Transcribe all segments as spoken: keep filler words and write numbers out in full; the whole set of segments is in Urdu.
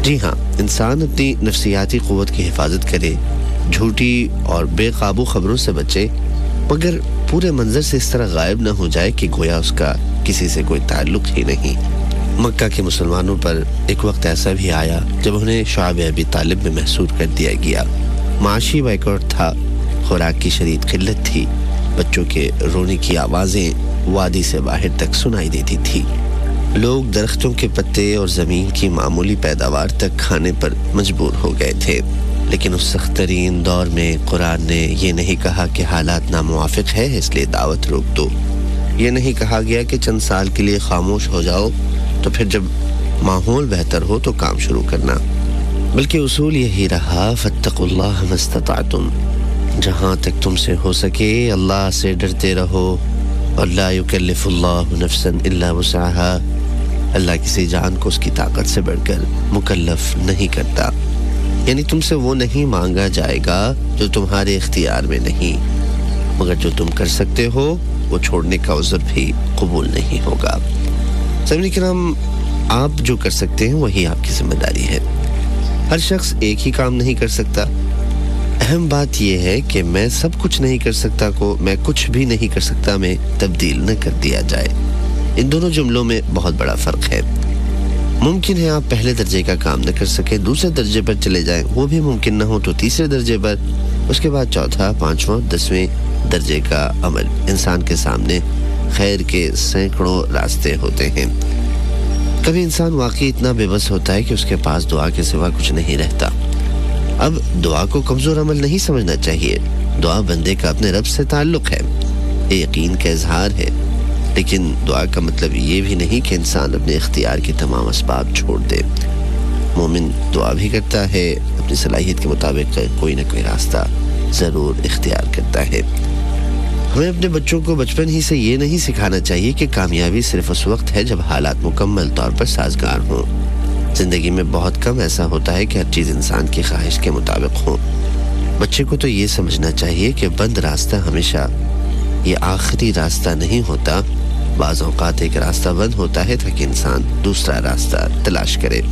جی ہاں، انسان اپنی نفسیاتی قوت کی حفاظت کرے، جھوٹی اور بے قابو خبروں سے بچے، مگر پورے منظر سے اس طرح غائب نہ ہو جائے کہ گویا اس کا کسی سے کوئی تعلق ہی نہیں۔ مکہ کے مسلمانوں پر ایک وقت ایسا بھی آیا جب انہیں شعب ابی طالب میں محصور کر دیا گیا۔ معاشی بائیکاٹ تھا، خوراک کی شدید قلت تھی، بچوں کے رونے کی آوازیں وادی سے باہر تک سنائی دیتی تھی، لوگ درختوں کے پتے اور زمین کی معمولی پیداوار تک کھانے پر مجبور ہو گئے تھے۔ لیکن اس سخت ترین دور میں قرآن نے یہ نہیں کہا کہ حالات ناموافق ہے اس لیے دعوت روک دو، یہ نہیں کہا گیا کہ چند سال کے لیے خاموش ہو جاؤ تو پھر جب ماحول بہتر ہو تو کام شروع کرنا، بلکہ اصول یہی رہا فاتقوا اللہ ما استطعتم، جہاں تک تم سے ہو سکے اللہ سے ڈرتے رہو، اور لا یکلف اللہ نفسا الا وسعها، اللہ کسی جان کو اس کی طاقت سے بڑھ کر مکلف نہیں کرتا، یعنی تم سے وہ نہیں مانگا جائے گا جو تمہارے اختیار میں نہیں، مگر جو تم کر سکتے ہو وہ چھوڑنے کا عذر بھی قبول نہیں ہوگا۔ سامعین کرام، آپ جو کر سکتے ہیں وہی آپ کی ذمہ داری ہے، ہر شخص ایک ہی کام نہیں کر سکتا۔ اہم بات یہ ہے کہ میں سب کچھ نہیں کر سکتا کو میں کچھ بھی نہیں کر سکتا میں تبدیل نہ کر دیا جائے۔ ان دونوں جملوں میں بہت بڑا فرق ہے۔ ممکن ہے آپ پہلے درجے کا کام نہ کر سکیں، دوسرے درجے پر چلے جائیں، وہ بھی ممکن نہ ہو تو تیسرے درجے پر، اس کے بعد چوتھا، پانچواں، دسویں درجے کا عمل۔ انسان کے سامنے خیر کے سینکڑوں راستے ہوتے ہیں۔ کبھی انسان واقعی اتنا بے بس ہوتا ہے کہ اس کے پاس دعا کے سوا کچھ نہیں رہتا۔ اب دعا کو کمزور عمل نہیں سمجھنا چاہیے، دعا بندے کا اپنے رب سے تعلق ہے، یہ یقین کا اظہار ہے، لیکن دعا کا مطلب یہ بھی نہیں کہ انسان اپنے اختیار کے تمام اسباب چھوڑ دے۔ مومن دعا بھی کرتا ہے، اپنی صلاحیت کے مطابق کوئی نہ کوئی راستہ ضرور اختیار کرتا ہے۔ ہمیں اپنے بچوں کو بچپن ہی سے یہ نہیں سکھانا چاہیے کہ کامیابی صرف اس وقت ہے جب حالات مکمل طور پر سازگار ہوں۔ زندگی میں بہت کم ایسا ہوتا ہے کہ ہر چیز انسان کی خواہش کے مطابق ہو۔ بچے کو تو یہ سمجھنا چاہیے کہ بند راستہ ہمیشہ یہ آخری راستہ نہیں ہوتا، بعض اوقات ایک راستہ بند ہوتا ہے تاکہ انسان دوسرا راستہ تلاش کرے۔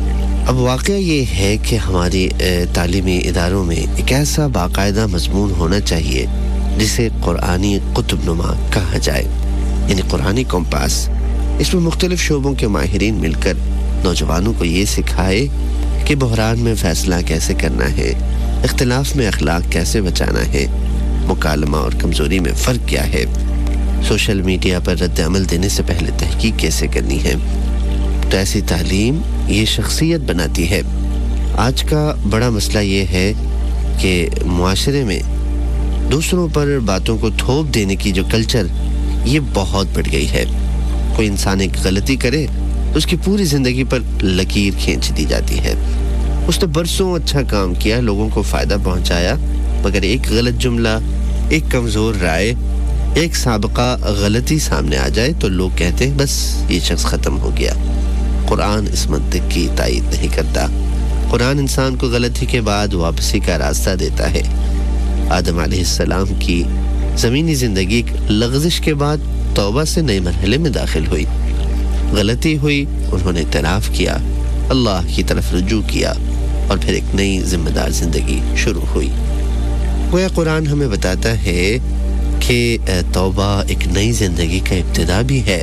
اب واقعہ یہ ہے کہ ہماری تعلیمی اداروں میں ایک ایسا باقاعدہ مضمون ہونا چاہیے جسے قرآنی قطب نما کہا جائے، یعنی قرآنی کمپاس۔ اس میں مختلف شعبوں کے ماہرین مل کر نوجوانوں کو یہ سکھائے کہ بحران میں فیصلہ کیسے کرنا ہے، اختلاف میں اخلاق کیسے بچانا ہے، مکالمہ اور کمزوری میں فرق کیا ہے، سوشل میڈیا پر رد عمل دینے سے پہلے تحقیق کیسے کرنی ہے۔ تو ایسی تعلیم یہ شخصیت بناتی ہے۔ آج کا بڑا مسئلہ یہ ہے کہ معاشرے میں دوسروں پر باتوں کو تھوپ دینے کی جو کلچر یہ بہت بڑھ گئی ہے۔ کوئی انسان ایک غلطی کرے تو اس کی پوری زندگی پر لکیر کھینچ دی جاتی ہے۔ اس نے برسوں اچھا کام کیا، لوگوں کو فائدہ پہنچایا، مگر ایک غلط جملہ، ایک کمزور رائے، ایک سابقہ غلطی سامنے آ جائے تو لوگ کہتے ہیں بس یہ شخص ختم ہو گیا۔ قرآن اس منطق کی تائید نہیں کرتا۔ قرآن انسان کو غلطی کے بعد واپسی کا راستہ دیتا ہے۔ آدم علیہ السلام کی زمینی زندگی ایک لغزش کے بعد توبہ سے نئے مرحلے میں داخل ہوئی۔ غلطی ہوئی، انہوں نے اعتراف کیا، اللہ کی طرف رجوع کیا، اور پھر ایک نئی ذمہ دار زندگی شروع ہوئی۔ گویا قرآن ہمیں بتاتا ہے کہ توبہ ایک نئی زندگی کا ابتدا بھی ہے۔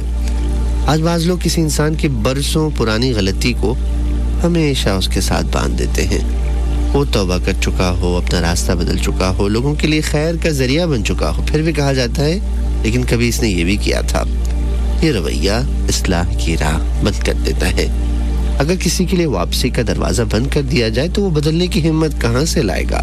آج بعض لوگ کسی انسان کی برسوں پرانی غلطی کو ہمیشہ اس کے ساتھ باندھ دیتے ہیں۔ وہ توبہ کر چکا ہو، اپنا راستہ بدل چکا ہو، لوگوں کے لیے خیر کا ذریعہ بن چکا ہو، پھر بھی کہا جاتا ہے لیکن کبھی اس نے یہ بھی کیا تھا۔ یہ رویہ اصلاح کی راہ بند کر دیتا ہے۔ اگر کسی کے لیے واپسی کا دروازہ بند کر دیا جائے تو وہ بدلنے کی ہمت کہاں سے لائے گا؟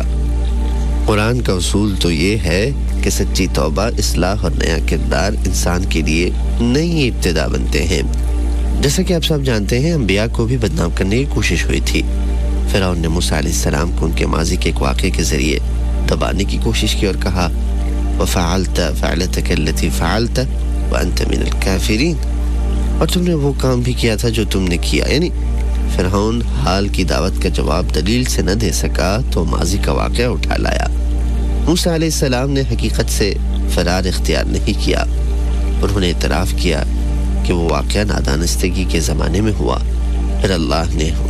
قرآن کا اصول تو یہ ہے کہ سچی توبہ، اصلاح اور نیا کردار انسان کے لیے نئی ابتدا بنتے ہیں۔ جیسا کہ آپ سب جانتے ہیں، انبیاء کو بھی بدنام کرنے کی کوشش ہوئی تھی۔ فرعون نے موسیٰ علیہ السلام کو ان کے ماضی کے ایک واقعے کے ذریعے دبانے کی کوشش کی اور کہا وَفَعَلْتَ فَعْلَتَكَ الَّتِي فَعَلْتَ وَأَنْتَ مِنَ الْكَافِرِينَ، اور تم نے وہ کام بھی کیا تھا جو تم نے کیا۔ یعنی فرعون حال کی دعوت کا جواب دلیل سے نہ دے سکا تو ماضی کا واقعہ اٹھا لایا۔ موسیٰ علیہ السلام نے حقیقت سے فرار اختیار نہیں کیا، انہوں نے اعتراف کیا کہ وہ واقعہ نادانستگی کے زمانے میں ہوا، پھر اللہ نے